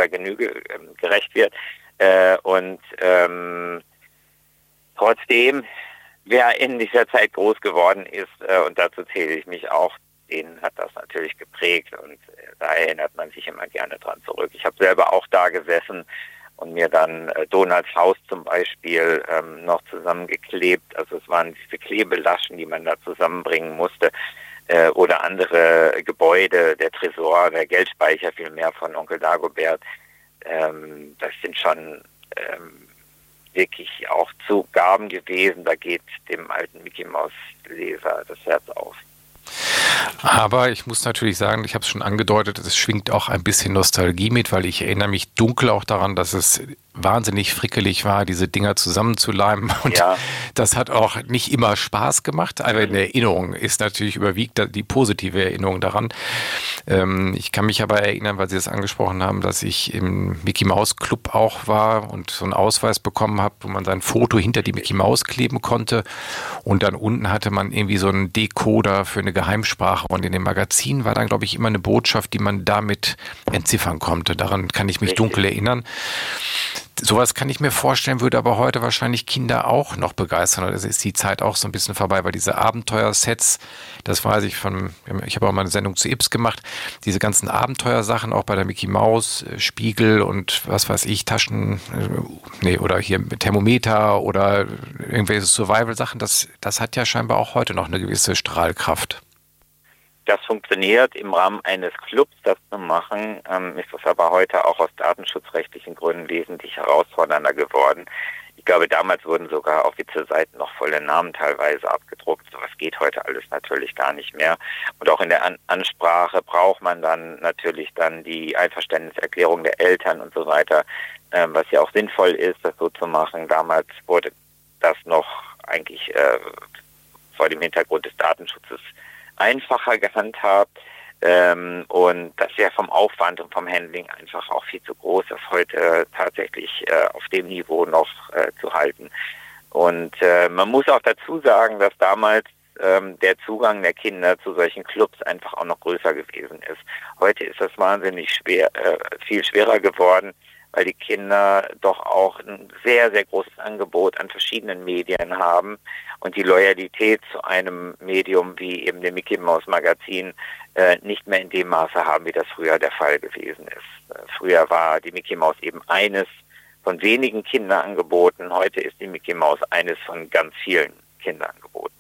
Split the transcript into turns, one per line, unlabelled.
aller Genüge gerecht wird. Und trotzdem, wer in dieser Zeit groß geworden ist, und dazu zähle ich mich auch, den hat das natürlich geprägt und da erinnert man sich immer gerne dran zurück. Ich habe selber auch da gesessen und mir dann Donalds Haus zum Beispiel noch zusammengeklebt. Also es waren diese Klebelaschen, die man da zusammenbringen musste. Oder andere Gebäude, der Tresor, der Geldspeicher vielmehr von Onkel Dagobert. Das sind schon wirklich auch Zugaben gewesen. Da geht dem alten Mickey-Maus-Leser das Herz auf.
Aber ich muss natürlich sagen, ich habe es schon angedeutet, es schwingt auch ein bisschen Nostalgie mit, weil ich erinnere mich dunkel auch daran, dass es wahnsinnig frickelig war, diese Dinger zusammenzuleimen. Und das hat auch nicht immer Spaß gemacht, aber in der Erinnerung ist natürlich überwiegt die positive Erinnerung daran. Ich kann mich aber erinnern, weil Sie das angesprochen haben, dass ich im Mickey Maus Club auch war und so einen Ausweis bekommen habe, wo man sein Foto hinter die Mickey Maus kleben konnte. Und dann unten hatte man irgendwie so einen Decoder für eine Geheimsprache. Und in dem Magazin war dann, glaube ich, immer eine Botschaft, die man damit entziffern konnte. Daran kann ich mich dunkel erinnern. Sowas kann ich mir vorstellen, würde aber heute wahrscheinlich Kinder auch noch begeistern. Also ist die Zeit auch so ein bisschen vorbei, weil diese Abenteuersets, das weiß ich ich habe auch mal eine Sendung zu Yps gemacht, diese ganzen Abenteuersachen, auch bei der Mickey Maus, Spiegel und was weiß ich, oder hier Thermometer oder irgendwelche Survival-Sachen, das hat ja scheinbar auch heute noch eine gewisse Strahlkraft.
Das funktioniert im Rahmen eines Clubs, das zu machen, ist das aber heute auch aus datenschutzrechtlichen Gründen wesentlich herausfordernder geworden. Ich glaube, damals wurden sogar auf Witze-Seiten noch volle Namen teilweise abgedruckt. Sowas geht heute alles natürlich gar nicht mehr. Und auch in der Ansprache braucht man dann natürlich dann die Einverständniserklärung der Eltern und so weiter, was ja auch sinnvoll ist, das so zu machen. Damals wurde das noch eigentlich vor dem Hintergrund des Datenschutzes einfacher gehandhabt und das wäre vom Aufwand und vom Handling einfach auch viel zu groß, das heute tatsächlich auf dem Niveau noch zu halten. Und man muss auch dazu sagen, dass damals der Zugang der Kinder zu solchen Clubs einfach auch noch größer gewesen ist. Heute ist das wahnsinnig viel schwerer geworden, weil die Kinder doch auch ein sehr, sehr großes Angebot an verschiedenen Medien haben und die Loyalität zu einem Medium wie eben dem Mickey Maus Magazin nicht mehr in dem Maße haben, wie das früher der Fall gewesen ist. Früher war die Mickey Maus eben eines von wenigen Kinderangeboten, heute ist die Mickey Maus eines von ganz vielen Kinderangeboten.